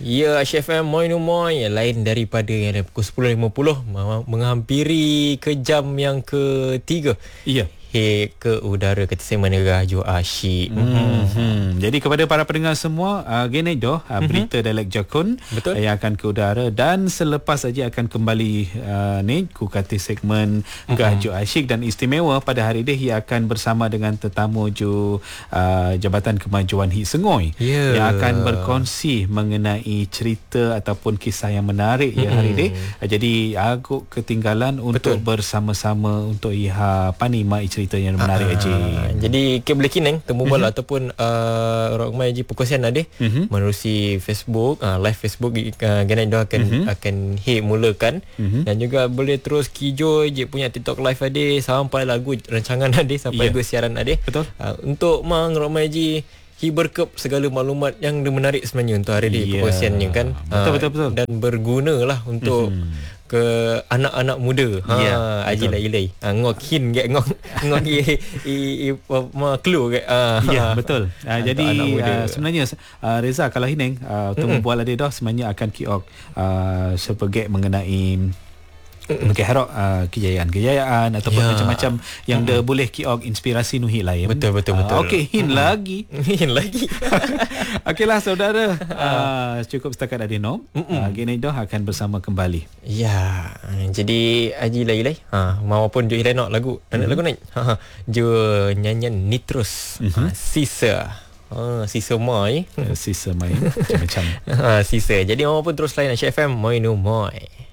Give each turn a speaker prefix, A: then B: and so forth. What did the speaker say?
A: Ya, Asyik FM Moi No Moi, lain daripada yang ada pukul 10.50 menghampiri ke jam yang ketiga.
B: Iya.
A: Ke udara kata saya menegah Jo Asyik.
B: Jadi kepada para pendengar semua, gini doh berita dialek Jakun yang akan ke udara, dan selepas saja akan kembali ni ku kata segmen Gah Jo Asyik, dan istimewa pada hari ini ia akan bersama dengan tetamu Jo Jabatan Kemajuan Hit Sengoi yang akan berkongsi mengenai cerita ataupun kisah yang menarik ya hari ini. Jadi aku ketinggalan untuk bersama-sama untuk panima cerita yang menarik aja.
A: Jadi ke boleh kineng temu bola ataupun orang mai ji perkongsian ada menerusi Facebook, live Facebook Ganai dah akan mulakan, dan juga boleh terus kijo je punya TikTok live ada sampai lagu rancangan ada sampai lagu siaran ada.
B: Betul.
A: Untuk ramai ji berkep segala maklumat yang menarik sebenarnya untuk hari ini perkongsiannya kan.
B: Betul.
A: Dan bergunalah untuk ke anak-anak muda. Aji lah ilai. Ngokin gak ngok ma clue gak.
B: Ya, betul. Jadi sebenarnya Reza kalau hineng temu bual ada dah sebenarnya akan kiok sebagai mengenai mungkin harap kejayaan ataupun macam-macam yang dia boleh kiok inspirasi nuhi lah ya.
A: Betul.
B: Okey, hin lagi. Okeylah saudara, cukup setakat ada nom. Gini dah akan bersama kembali.
A: Ya, jadi Aji Lai maupun Jo Hilai nak lagu lagu naik. Jo nyanyian Nitrus. Sisa. Sisa mai.
B: Sisa mai macam-macam.
A: Sisa. Jadi maupun terus lain Asyik FM Moi No Moi.